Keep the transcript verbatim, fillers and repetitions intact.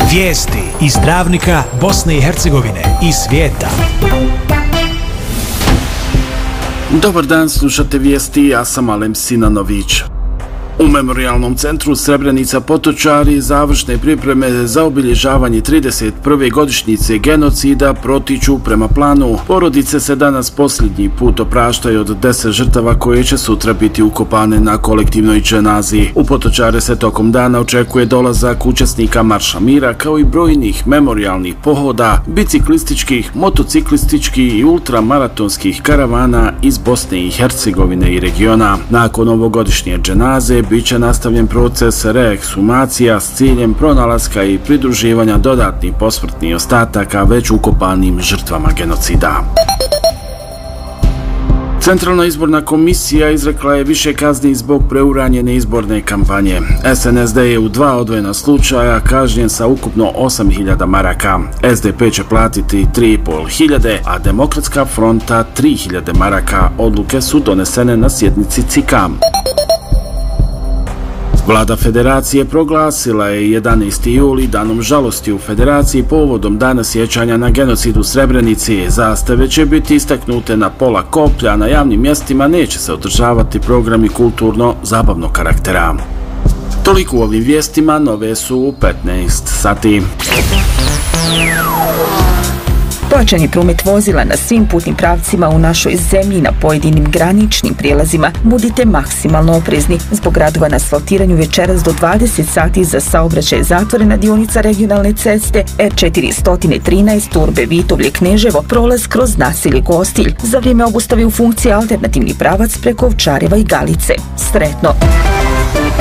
Vijesti iz Dravnika, Bosne i Hercegovine i svijeta. Dobar dan, slušate vijesti, ja sam Alem Sinanović. U Memorijalnom centru Srebrenica Potočari završne pripreme za obilježavanje trideset prve godišnjice genocida protiču prema planu. Porodice se danas posljednji put opraštaju od deset žrtava koje će sutra biti ukopane na kolektivnoj dženazi. U Potočare se tokom dana očekuje dolazak učesnika Marša mira kao i brojnih memorijalnih pohoda, biciklističkih, motociklističkih i ultramaratonskih karavana iz Bosne i Hercegovine i regiona. Nakon ovogodišnje dženaze bit će nastavljen proces reekshumacija s ciljem pronalaska i pridruživanja dodatnih posmrtnih ostataka već ukopanim žrtvama genocida. Centralna izborna komisija izrekla je više kazni zbog preuranjene izborne kampanje. S N S D je u dva odvojena slučaja kažnjen sa ukupno osam hiljada maraka. S D P će platiti tri i pol hiljade, a Demokratska fronta tri hiljade maraka. Odluke su donesene na sjednici C I K A. Vlada Federacije proglasila je jedanaesti juli danom žalosti u Federaciji povodom dana sjećanja na genocid u Srebrenici. Zastave će biti istaknute na pola koplja, a na javnim mjestima neće se održavati programi kulturno-zabavnog karaktera. Toliko u ovim vijestima, nove su u petnaest sati. Pojačan je promet vozila na svim putnim pravcima u našoj zemlji na pojedinim graničnim prijelazima. Budite maksimalno oprezni. Zbog radova na asfaltiranju večeras do dvadeset sati za saobraćaj zatvorena dionica regionalne ceste R četiristo trinaest Turbe Vitovlje Kneževo, prolaz kroz naselje Gostilj. Za vrijeme obustave u funkciji alternativni pravac preko Ovčareva i Galice. Sretno!